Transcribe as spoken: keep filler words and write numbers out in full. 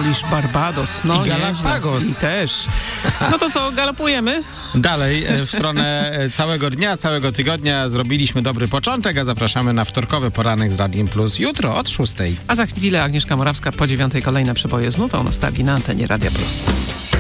Polish Barbados. No, I Galapagos. I też. No to co, galopujemy? Dalej, w stronę całego dnia, całego tygodnia zrobiliśmy dobry początek, a zapraszamy na wtorkowy poranek z Radiem Plus jutro od szóstej. A za chwilę Agnieszka Morawska po dziewiątej kolejne przeboje z nutą nastawi na antenie Radia Plus.